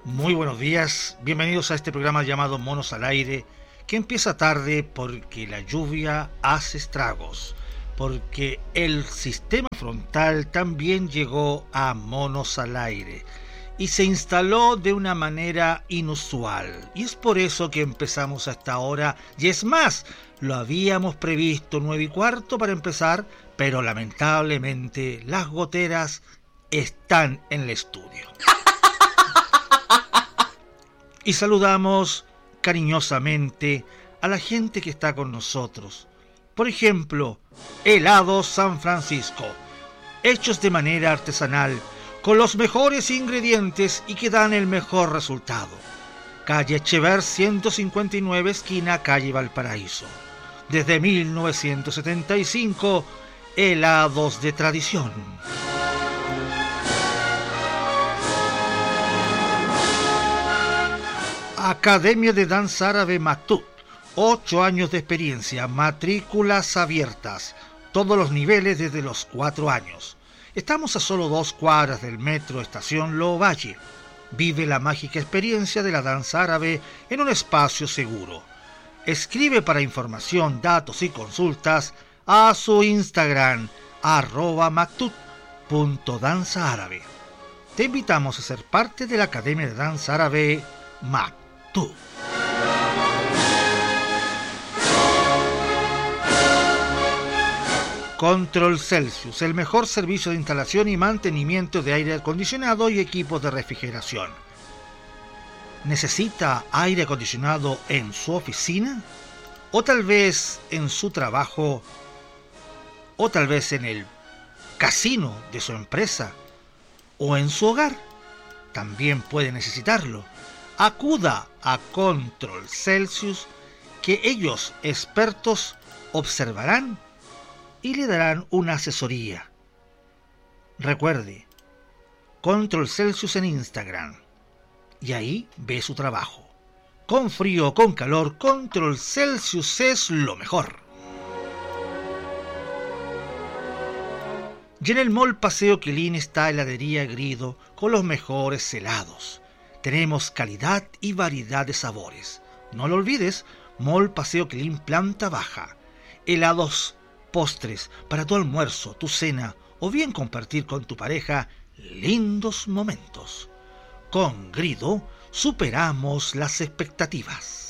Muy buenos días, bienvenidos a este programa llamado Monos al Aire, que empieza tarde porque la lluvia hace estragos, porque el sistema frontal también llegó a Monos al Aire y se instaló de una manera inusual. Y es por eso que empezamos a esta hora, y es más, lo habíamos previsto 9:15 para empezar, pero lamentablemente las goteras están en el estudio. Y saludamos cariñosamente a la gente que está con nosotros. Por ejemplo, Helados San Francisco, hechos de manera artesanal, con los mejores ingredientes y que dan el mejor resultado. Calle Echever 159, esquina calle Valparaíso. Desde 1975, helados de tradición. Academia de Danza Árabe Maktub, 8 años de experiencia, matrículas abiertas, todos los niveles desde los 4 años. Estamos a solo 2 cuadras del metro Estación Lovalle. Vive la mágica experiencia de la danza árabe en un espacio seguro. Escribe para información, datos y consultas a su Instagram @maktub.danzaárabe. Te invitamos a ser parte de la Academia de Danza Árabe Maktub. Control Celsius, el mejor servicio de instalación y mantenimiento de aire acondicionado y equipos de refrigeración. ¿Necesita aire acondicionado en su oficina? ¿O tal vez en su trabajo? ¿O tal vez en el casino de su empresa? ¿O en su hogar? También puede necesitarlo. Acuda a Control Celsius, que ellos, expertos, observarán y le darán una asesoría. Recuerde, Control Celsius en Instagram, y ahí ve su trabajo. Con frío o con calor, Control Celsius es lo mejor. Y en el Mall Paseo Quilín está Heladería Grido con los mejores helados. Tenemos calidad y variedad de sabores. No lo olvides, Mall Paseo Quilín, planta baja. Helados, postres para tu almuerzo, tu cena o bien compartir con tu pareja lindos momentos. Con Grido superamos las expectativas.